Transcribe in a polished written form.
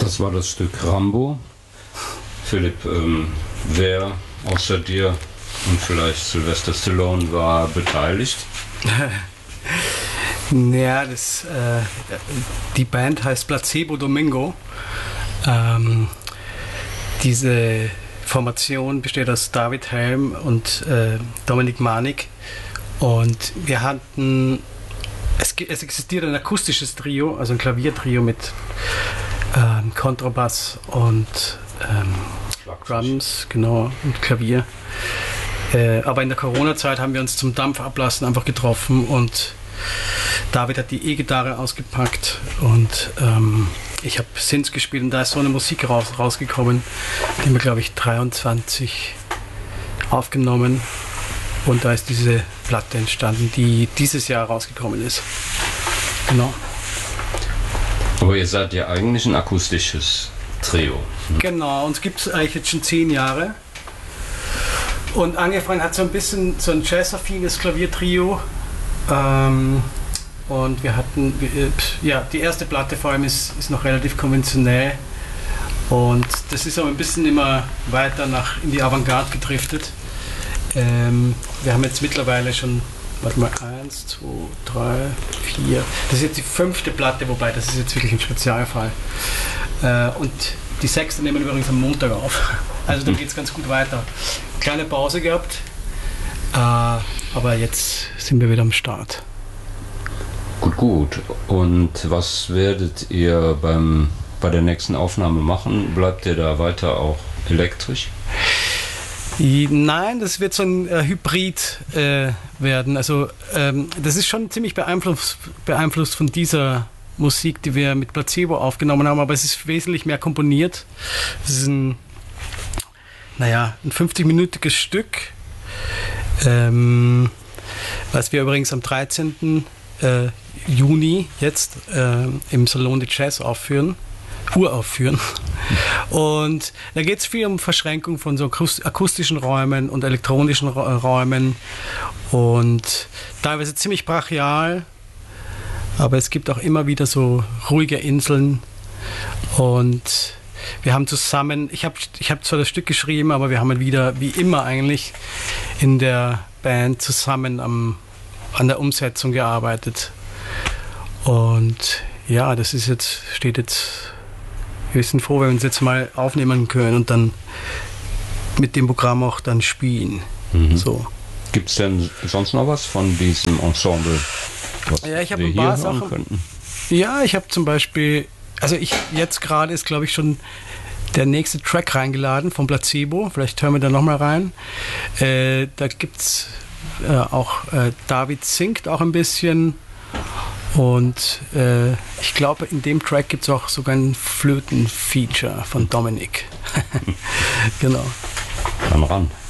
Das war das Stück Rambo. Philipp, wer außer dir und vielleicht Sylvester Stallone war beteiligt? Ja, die Band heißt Placebo Domingo. Diese Formation besteht aus David Helm und Dominik Manik. Und wir hatten, es existiert ein akustisches Trio, also ein Klaviertrio mit Kontrabass und Drums, genau, und Klavier. Aber in der Corona-Zeit haben wir uns zum Dampfablassen einfach getroffen und David hat die E-Gitarre ausgepackt und ich habe Synths gespielt und da ist so eine Musik rausgekommen, die haben wir, glaube ich, 23 aufgenommen und da ist diese Platte entstanden, die dieses Jahr rausgekommen ist. Genau. Aber ihr seid ja eigentlich ein akustisches Trio. Genau, uns gibt es eigentlich jetzt schon 10 Jahre. Und angefangen hat so ein bisschen so ein jazz-affines Klaviertrio. Und wir hatten, die erste Platte vor allem ist noch relativ konventionell. Und das ist aber ein bisschen immer weiter in die Avantgarde gedriftet. Wir haben jetzt mittlerweile schon, 1, 2, 3, 4. Das ist jetzt die 5. Platte, wobei das ist jetzt wirklich ein Spezialfall. Und die 6. nehmen wir übrigens am Montag auf. Also da geht es ganz gut weiter. Kleine Pause gehabt, aber jetzt sind wir wieder am Start. Gut. Und was werdet ihr bei der nächsten Aufnahme machen? Bleibt ihr da weiter auch elektrisch? Nein, das wird so ein Hybrid werden. Also das ist schon ziemlich beeinflusst von dieser Musik, die wir mit Placebo aufgenommen haben, aber es ist wesentlich mehr komponiert. Es ist ein 50-minütiges Stück, was wir übrigens am 13. Juni jetzt im Salon de Jazz uraufführen. Und da geht es viel um Verschränkung von so akustischen Räumen und elektronischen Räumen und teilweise ziemlich brachial, aber es gibt auch immer wieder so ruhige Inseln und wir haben zusammen, ich hab zwar das Stück geschrieben, aber wir haben wieder, wie immer eigentlich, in der Band zusammen an der Umsetzung gearbeitet. Und ja, das steht jetzt, wir sind froh, wenn wir uns jetzt mal aufnehmen können und dann mit dem Programm auch dann spielen. Mhm. So. Gibt es denn sonst noch was von diesem Ensemble, was ja, ich habe wir ein paar hier hören Sachen. könnten? Ja, ich habe zum Beispiel, jetzt gerade ist, glaube ich, schon der nächste Track reingeladen von Placebo. Vielleicht hören wir da nochmal rein. Da gibt es auch, David singt auch ein bisschen. Und ich glaube, in dem Track gibt es auch sogar ein Flöten-Feature von Dominik. Genau. Dann ran.